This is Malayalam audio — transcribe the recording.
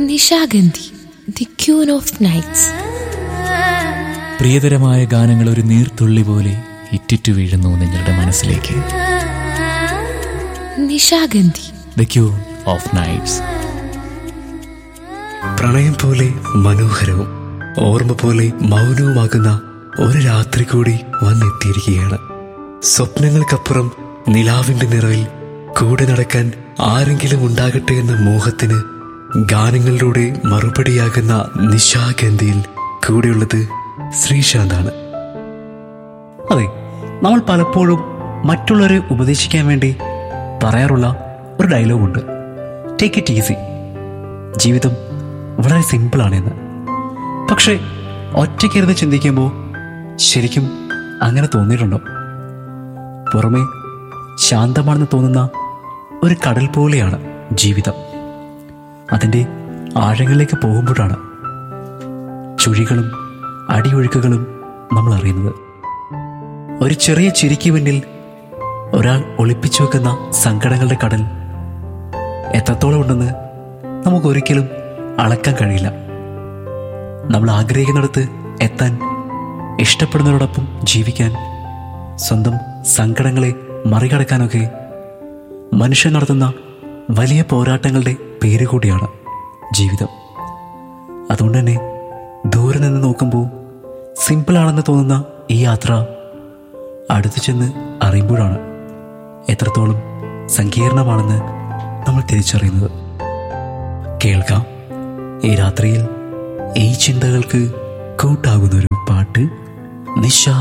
Nishagandhi, the queen of nights. പ്രിയതരമായ ഗാനങ്ങൾ ഒരു നീർത്തുള്ളി പോലെ ഇറ്റിറ്റു വീഴുന്നു നിങ്ങളുടെ മനസ്സിലേക്ക്. Nishagandhi, the queen of nights. പ്രണയം പോലെ മനോഹരവും ഓർമ്മ പോലെ മൗനവുമാകുന്ന ഒരു രാത്രി കൂടി വന്നെത്തിയിരിക്കുകയാണ്. സ്വപ്നങ്ങൾക്കപ്പുറം നിലാവിന്റെ നിറവിൽ കൂടെ നടക്കാൻ ആരെങ്കിലും ഉണ്ടാകട്ടെ എന്ന മോഹത്തിന് ഗാനങ്ങളിലൂടെ മറുപടിയാകുന്ന നിശാഗന്ധിയിൽ കൂടെയുള്ളത് ശ്രീശാന്താണ്. അതെ, നമ്മൾ പലപ്പോഴും മറ്റുള്ളവരെ ഉപദേശിക്കാൻ വേണ്ടി പറയാറുള്ള ഒരു ഡയലോഗുണ്ട്, ടേക്ക് ഇറ്റ് ഈസി. ജീവിതം വളരെ സിമ്പിളാണെന്ന്. പക്ഷെ ഒറ്റയ്ക്കിരുന്ന് ചിന്തിക്കുമ്പോൾ ശരിക്കും അങ്ങനെ തോന്നിയിട്ടുണ്ടോ? പുറമെ ശാന്തമാണെന്ന് തോന്നുന്ന ഒരു കടൽ പോലെയാണ് ജീവിതം. അതിൻ്റെ ആഴങ്ങളിലേക്ക് പോകുമ്പോഴാണ് ചുഴികളും അടിയൊഴുക്കുകളും നമ്മൾ അറിയുന്നത്. ഒരു ചെറിയ ചിരിക്ക് പിന്നിൽ ഒരാൾ ഒളിപ്പിച്ചു വെക്കുന്ന സങ്കടങ്ങളുടെ കടൽ എത്രത്തോളം ഉണ്ടെന്ന് നമുക്കൊരിക്കലും അളക്കാൻ കഴിയില്ല. നമ്മൾ ആഗ്രഹിക്കുന്നിടത്ത് എത്താൻ, ഇഷ്ടപ്പെടുന്നവരോടൊപ്പം ജീവിക്കാൻ, സ്വന്തം സങ്കടങ്ങളെ മറികടക്കാനൊക്കെ മനുഷ്യൻ നടത്തുന്ന വലിയ പോരാട്ടങ്ങളുടെ പേര് കൂടിയാണ് ജീവിതം. അതുകൊണ്ട് തന്നെ ദൂരെ നിന്ന് നോക്കുമ്പോൾ സിമ്പിളാണെന്ന് തോന്നുന്ന ഈ യാത്ര അടുത്തു ചെന്ന് അറിയുമ്പോഴാണ് എത്രത്തോളം സങ്കീർണമാണെന്ന് നമ്മൾ തിരിച്ചറിയുന്നത്. കേൾക്കാം ഈ രാത്രിയിൽ ഈ ചിന്തകൾക്ക് കൂട്ടാകുന്നൊരു പാട്ട്. നിശാ